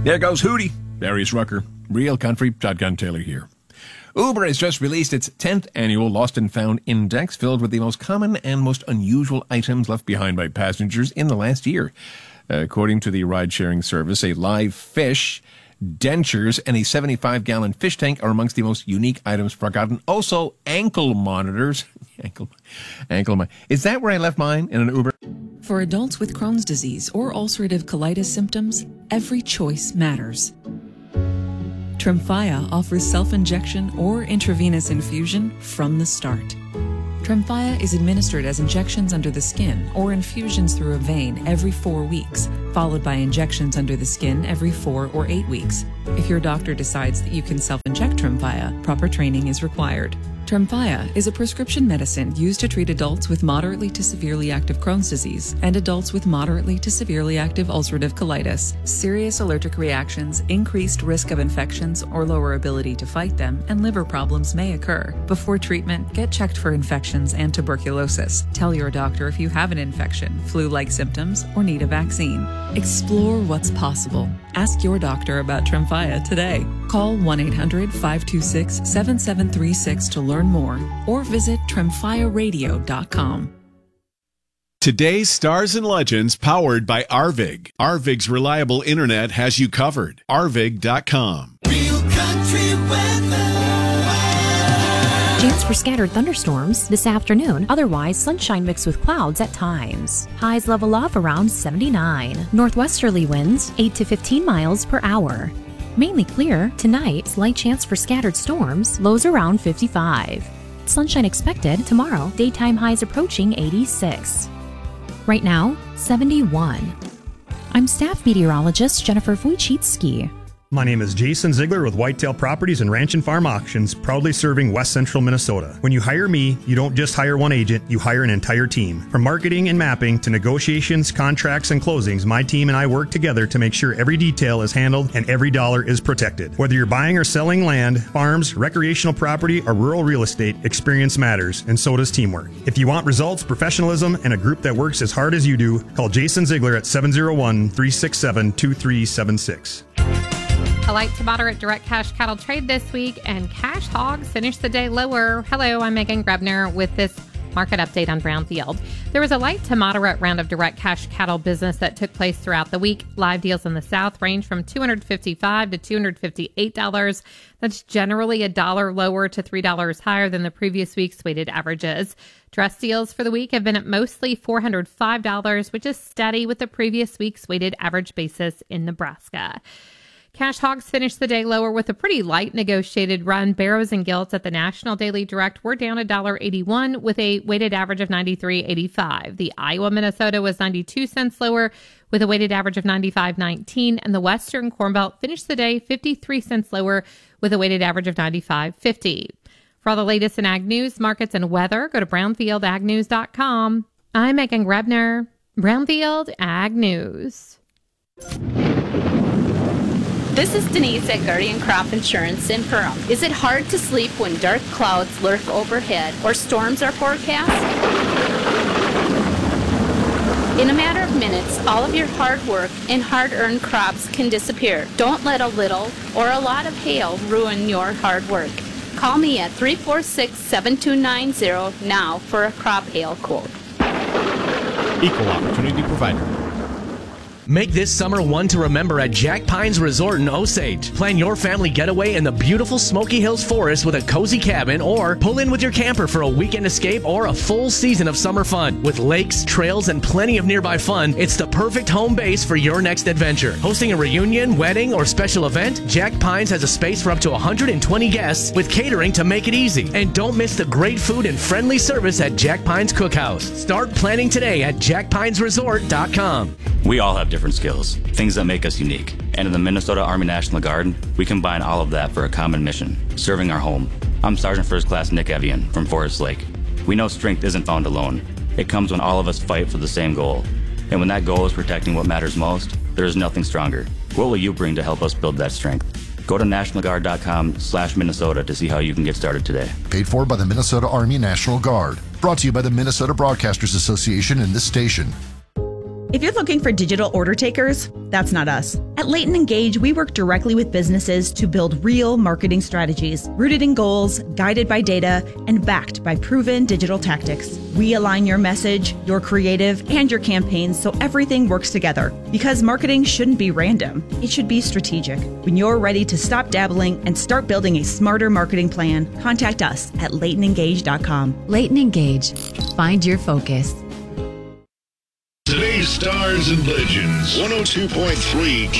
There goes Hootie. Darius Rucker, Real Country Shotgun Taylor here. Uber has just released its 10th annual Lost and Found Index, filled with the most common and most unusual items left behind by passengers in the last year. According to the ride-sharing service, a live fish, dentures, and a 75-gallon fish tank are amongst the most unique items forgotten. Also, ankle monitors. Ankle. Is that where I left mine in an Uber? For adults with Crohn's disease or ulcerative colitis symptoms, every choice matters. Tremfya offers self-injection or intravenous infusion from the start. Tremfya is administered as injections under the skin or infusions through a vein every 4 weeks, followed by injections under the skin every 4 or 8 weeks. If your doctor decides that you can self-inject Tremfya, proper training is required. Tremfya is a prescription medicine used to treat adults with moderately to severely active Crohn's disease and adults with moderately to severely active ulcerative colitis. Serious allergic reactions, increased risk of infections or lower ability to fight them, and liver problems may occur. Before treatment, get checked for infections and tuberculosis. Tell your doctor if you have an infection, flu-like symptoms, or need a vaccine. Explore what's possible. Ask your doctor about Tremfya today. Call 1-800-526-7736 to learn more, or visit tremfyaradio.com. Today's Stars and Legends powered by Arvig. Arvig's reliable internet has you covered. Arvig.com. Real Country Weather. Chance for scattered thunderstorms this afternoon. Otherwise, sunshine mixed with clouds at times. Highs level off around 79. Northwesterly winds 8 to 15 miles per hour. Mainly clear. Tonight, slight chance for scattered storms. Lows around 55. Sunshine expected tomorrow. Daytime highs approaching 86. Right now, 71. I'm staff meteorologist Jennifer Wojcicki. My name is Jason Ziegler with Whitetail Properties and Ranch and Farm Auctions, proudly serving West Central Minnesota. When you hire me, you don't just hire one agent, you hire an entire team. From marketing and mapping to negotiations, contracts, and closings, my team and I work together to make sure every detail is handled and every dollar is protected. Whether you're buying or selling land, farms, recreational property, or rural real estate, experience matters, and so does teamwork. If you want results, professionalism, and a group that works as hard as you do, call Jason Ziegler at 701-367-2376. A light to moderate direct cash cattle trade this week, and cash hogs finished the day lower. Hello, I'm Megan Grebner with this market update on Brownfield. There was a light to moderate round of direct cash cattle business that took place throughout the week. Live deals in the South range from $255 to $258. That's generally $1 lower to $3 higher than the previous week's weighted averages. Dress deals for the week have been at mostly $405, which is steady with the previous week's weighted average basis in Nebraska. Cash hogs finished the day lower with a pretty light negotiated run. Barrows and gilts at the National Daily Direct were down $1.81 with a weighted average of $93.85. The Iowa Minnesota was 92 cents lower with a weighted average of $95.19, and the Western Corn Belt finished the day 53 cents lower with a weighted average of $95.50. For all the latest in ag news, markets, and weather, go to brownfieldagnews.com. I'm Megan Grebner, Brownfield Ag News. This is Denise at Guardian Crop Insurance in Perham. Is it hard to sleep when dark clouds lurk overhead or storms are forecast? In a matter of minutes, all of your hard work and hard-earned crops can disappear. Don't let a little or a lot of hail ruin your hard work. Call me at 346-7290 now for a crop hail quote. Equal Opportunity Provider. Make this summer one to remember at Jack Pines Resort in Osage. Plan your family getaway in the beautiful Smoky Hills Forest with a cozy cabin, or pull in with your camper for a weekend escape or a full season of summer fun. With lakes, trails, and plenty of nearby fun, it's the perfect home base for your next adventure. Hosting a reunion, wedding, or special event, Jack Pines has a space for up to 120 guests with catering to make it easy. And don't miss the great food and friendly service at Jack Pines Cookhouse. Start planning today at jackpinesresort.com. We all have different skills, things that make us unique. And in the Minnesota Army National Guard, we combine all of that for a common mission, serving our home. I'm Sergeant First Class Nick Evian from Forest Lake. We know strength isn't found alone. It comes when all of us fight for the same goal. And when that goal is protecting what matters most, there is nothing stronger. What will you bring to help us build that strength? Go to nationalguard.com/Minnesota to see how you can get started today. Paid for by the Minnesota Army National Guard. Brought to you by the Minnesota Broadcasters Association and this station. If you're looking for digital order takers, That's not us. At Leighton Engage, we work directly with businesses to build real marketing strategies, rooted in goals, guided by data, and backed by proven digital tactics. We align your message, your creative, and your campaigns so everything works together. Because marketing shouldn't be random, it should be strategic. When you're ready to stop dabbling and start building a smarter marketing plan, contact us at LeightonEngage.com. Leighton Engage. Find your focus. Today's Stars and Legends, 102.3